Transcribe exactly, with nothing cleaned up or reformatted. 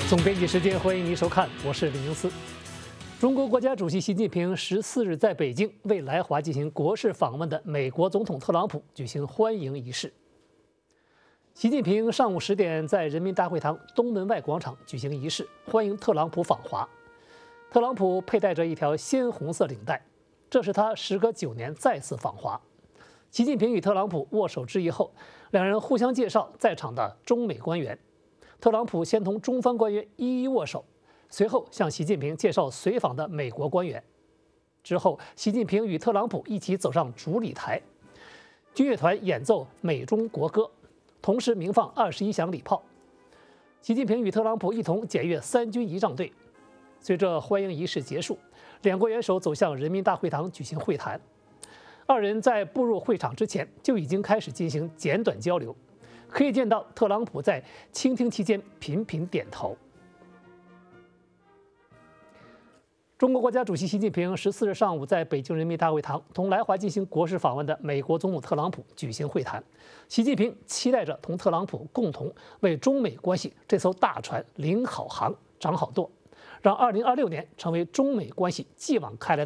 总编辑时间，欢迎您收看，我是李明思。中国国家主席习近平十四日在北京为来华进行国事访问的美国总统特朗普举行欢迎仪式。习近平上午十点在人民大会堂东门外广场举行仪式，欢迎特朗普访华。特朗普佩戴着一条鲜红色领带，这是他时隔九年再次访华。习近平与特朗普握手致意后，两人互相介绍在场的中美官员。特朗普先同中方官员一一握手，随后向习近平介绍随访的美国官员。之后，习近平与特朗普一起走上主礼台，军乐团演奏美中国歌，同时鸣放二十一响礼炮。习近平与特朗普一同检阅三军仪仗队。随着欢迎仪式结束，两国元首走向人民大会堂举行会谈。二人在步入会场之前就已经开始进行简短交流。可以见到特朗普在倾听期间频频点头。中国国家主席习近平十四日上午在北京人民大会堂同来华进行国事访问的美国总统特朗普举行会谈。习近平期待着同特朗普共同为中美关系这艘大船领好航、掌好舵，让二零二六年成为中美关系继往开来的